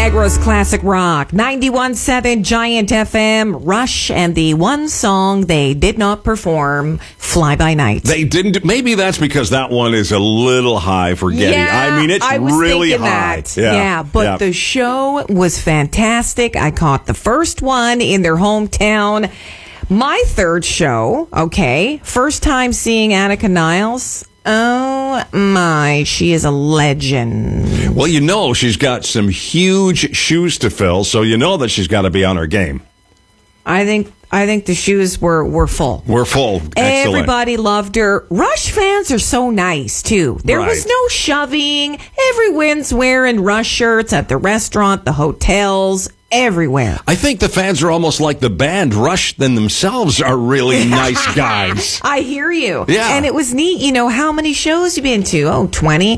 Niagara's Classic Rock, 91.7 Giant FM, Rush, and the one song they did not perform, Fly By Night. They didn't. Maybe that's because that one is a little high for Getty. Yeah, I mean, it's really high. That. Yeah, but the show was fantastic. I caught the first one in their hometown. My third show, first time seeing Annika Niles. Oh my, she is a legend. Well, you know she's got some huge shoes to fill, so you know that she's got to be on her game. I think the shoes were full. We're full. Excellent. Everybody loved her. Rush fans are so nice, too. There was no shoving. Everyone's wearing Rush shirts at the restaurant, the hotels, everywhere. I think the fans are almost like the band. Rush themselves are really nice guys. I hear you. Yeah. And it was neat. You know, how many shows you been to? Oh, 20.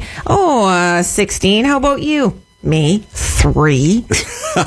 16. How about you? Me, 3. Do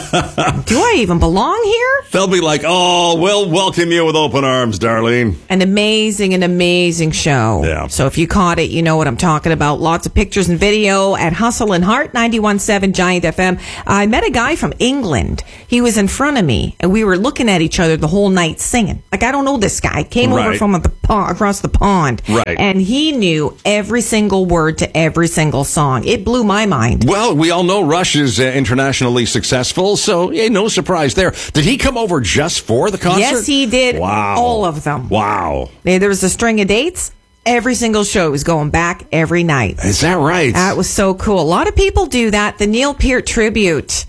I even belong here? They'll be like, oh, we'll welcome you with open arms, Darlene. An amazing show. Yeah. So if you caught it, you know what I'm talking about. Lots of pictures and video at Hustle and Heart, 91.7 Giant FM. I met a guy from England. He was in front of me, and we were looking at each other the whole night singing. Like, I don't know this guy. Came over from across the pond. Right. And he knew every single word to every single song. It blew my mind. Well, we all know Rush is internationally successful, so no surprise there. Did he come over just for the concert? Yes, he did. Wow. All of them. Wow. There was a string of dates. Every single show was going back every night. Is that right? That was so cool. A lot of people do that. The Neil Peart tribute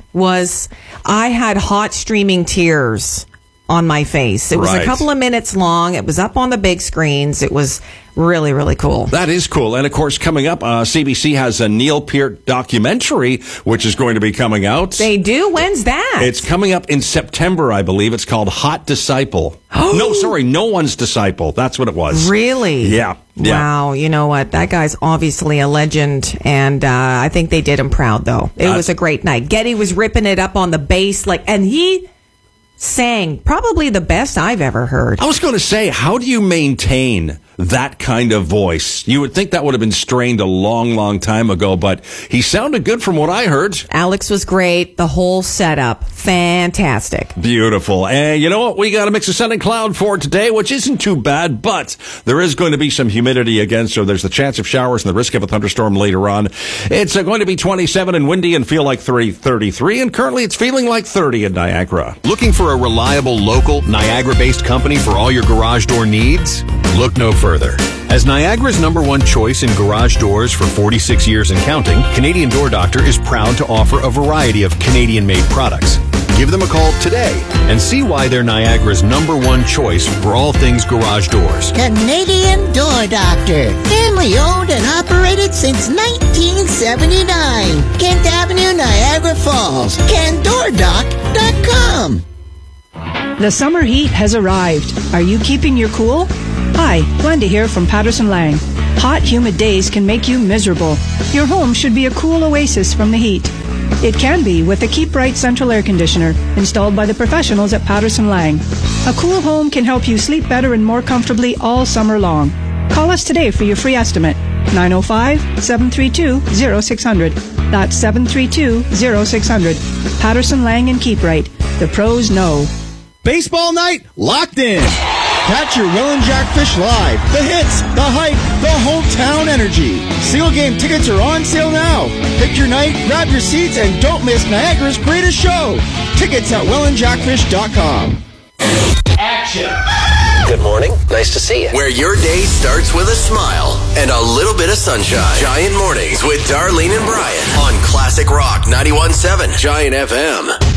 I had hot streaming tears on my face. It was a couple of minutes long. It was up on the big screens. It was really, really cool. That is cool. And, of course, coming up, CBC has a Neil Peart documentary, which is going to be coming out. They do? When's that? It's coming up in September, I believe. It's called Hot Disciple. No One's Disciple. That's what it was. Really? Yeah. Wow. You know what? That guy's obviously a legend, and I think they did him proud, though. It was a great night. Getty was ripping it up on the bass, and he sang probably the best I've ever heard. I was going to say, how do you maintain that kind of voice? You would think that would have been strained a long time ago, but he sounded good from what I heard. Alex was great. The whole setup, fantastic. Beautiful. And you know what? We got a mix of sun and cloud for today, which isn't too bad, but there is going to be some humidity again, so there's the chance of showers and the risk of a thunderstorm later on. It's going to be 27 and windy and feel like 33, and currently it's feeling like 30 in Niagara. Looking for a reliable, local, Niagara-based company for all your garage door needs? Look no further. As Niagara's #1 choice in garage doors for 46 years and counting, Canadian Door Doctor is proud to offer a variety of Canadian-made products. Give them a call today and see why they're Niagara's #1 choice for all things garage doors. Canadian Door Doctor. Family owned and operated since 1979. Kent Avenue, Niagara Falls. CanDoorDoc.com. The summer heat has arrived. Are you keeping your cool? Hi, Glenda here from Patterson Lang. Hot, humid days can make you miserable. Your home should be a cool oasis from the heat. It can be with the Keep Bright Central Air Conditioner installed by the professionals at Patterson Lang. A cool home can help you sleep better and more comfortably all summer long. Call us today for your free estimate. 905-732-0600. That's 732-0600. Patterson Lang and Keep Bright. The pros know. Baseball night locked in. Catch your Will and Jack Fish live. The hits, the hype, the hometown energy. Single game tickets are on sale now. Pick your night, grab your seats, and don't miss Niagara's greatest show. Tickets at willandjackfish.com. Action. Good morning. Nice to see you. Where your day starts with a smile and a little bit of sunshine. Giant Mornings with Darlene and Brian on Classic Rock 91.7 Giant FM.